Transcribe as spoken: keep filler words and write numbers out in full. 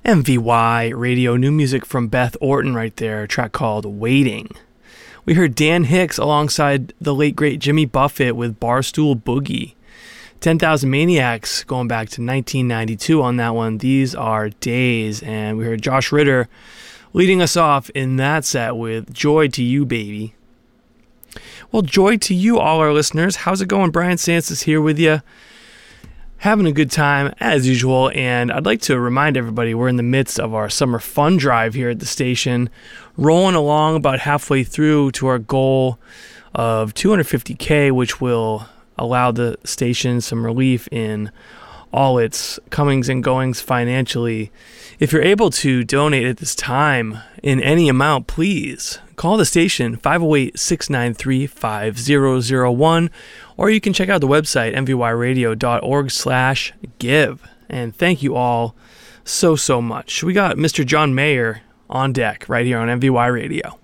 M V Y Radio, new music from Beth Orton right there, a track called Waiting. We heard Dan Hicks alongside the late great Jimmy Buffett with Barstool Boogie. ten thousand Maniacs going back to nineteen ninety-two on that one. These Are Days. And we heard Josh Ritter leading us off in that set with Joy to You, Baby. Well, joy to you, all our listeners. How's it going? Brian Sansis here with you. Having a good time as usual, and I'd like to remind everybody we're in the midst of our summer fun drive here at the station, rolling along about halfway through to our goal of two hundred fifty K, which will allow the station some relief in all its comings and goings financially. If you're able to donate at this time in any amount, please call the station five oh eight, six nine three, five oh oh one, or you can check out the website m v y radio dot org slash give. And thank you all so, so much. We got Mister John Mayer on deck right here on M V Y Radio.